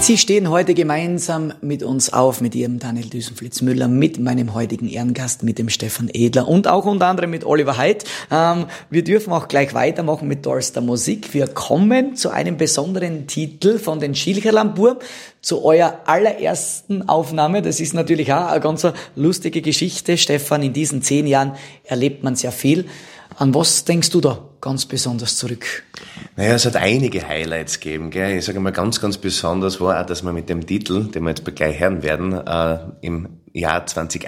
Sie stehen heute gemeinsam mit uns auf, mit Ihrem Daniel Düsenflitz-Müller, mit meinem heutigen Ehrengast, mit dem Stefan Edler und auch unter anderem mit Oliver Haidt. Wir dürfen auch gleich weitermachen mit Dolls der Musik. Wir kommen zu einem besonderen Titel von den Schilcherlandburm, zu eurer allerersten Aufnahme. Das ist natürlich auch eine ganz lustige Geschichte. Stefan, in diesen 10 Jahren erlebt man sehr viel. An was denkst du da ganz besonders zurück? Naja, es hat einige Highlights gegeben, gell. Ich sage mal, ganz besonders war auch, dass wir mit dem Titel, den wir jetzt gleich hören werden, im Jahr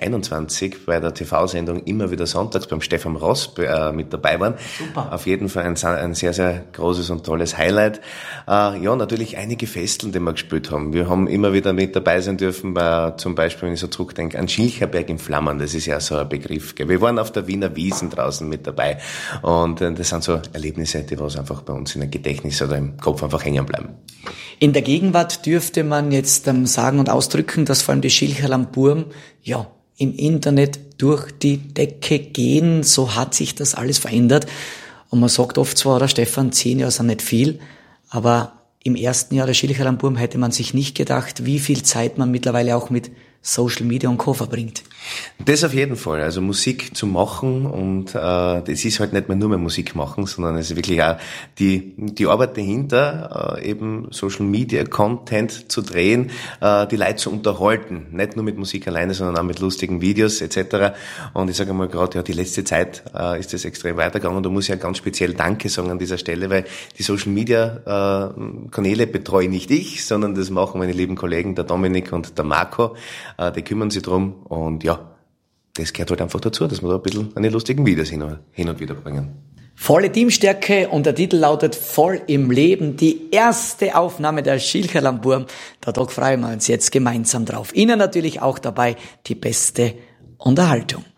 2021 bei der TV-Sendung immer wieder sonntags beim Stefan Ross mit dabei waren. Super. Auf jeden Fall ein sehr, sehr großes und tolles Highlight. Ja, natürlich einige Festeln, die wir gespielt haben. Wir haben immer wieder mit dabei sein dürfen, zum Beispiel, wenn ich so zurückdenke, an Schilcherberg in Flammen, das ist ja so ein Begriff, gell. Wir waren auf der Wiener Wiesn draußen mit dabei und das sind so Erlebnisse, die was einfach bei uns in der Gedächtnis oder im Kopf einfach hängen bleiben. In der Gegenwart dürfte man jetzt sagen und ausdrücken, dass vor allem die Schilcherlandburm ja im Internet durch die Decke gehen. So hat sich das alles verändert. Und man sagt oft zwar, oder Stefan, 10 Jahre sind nicht viel, aber im ersten Jahr der Schilcherlandburm hätte man sich nicht gedacht, wie viel Zeit man mittlerweile auch mit Social Media und Co. verbringt. Das auf jeden Fall. Also Musik zu machen und das ist halt nicht mehr nur mehr Musik machen, sondern es ist wirklich auch die Arbeit dahinter, eben Social Media Content zu drehen, die Leute zu unterhalten. Nicht nur mit Musik alleine, sondern auch mit lustigen Videos etc. Und ich sage mal gerade, ja, die letzte Zeit ist das extrem weitergegangen und da muss ich ja ganz speziell Danke sagen an dieser Stelle, weil die Social Media Kanäle betreue nicht ich, sondern das machen meine lieben Kollegen, der Dominik und der Marco. Die kümmern sich drum und ja, das gehört halt einfach dazu, dass wir da ein bisschen eine lustigen Videos hin und wieder bringen. Volle Teamstärke und der Titel lautet Voll im Leben. Die erste Aufnahme der Schilcherlandburm. Da freuen wir uns jetzt gemeinsam drauf. Ihnen natürlich auch dabei die beste Unterhaltung.